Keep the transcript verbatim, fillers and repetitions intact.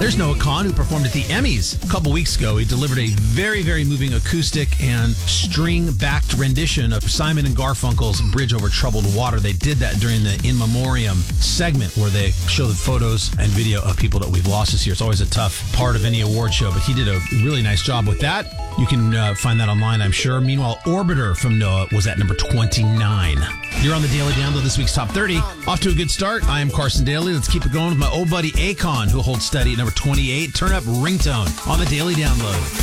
There's Noah Kahan, who performed at the Emmys a couple weeks ago. He delivered a very, very moving acoustic and string-backed rendition of Simon and Garfunkel's Bridge Over Troubled Water. They did that during the In Memoriam segment where they show the photos and video of people that we've lost this year. It's always a tough part of any award show, but he did a really nice job with that. You can uh, find that online, I'm sure. Meanwhile, Orbiter from Noah was at number twenty-nine. You're on the Daily Download, this week's Top thirty. Off to a good start. I am Carson Daly. Let's keep it going with my old buddy Akon, who holds steady at number twenty-eight. Turn up Ringtone on the Daily Download.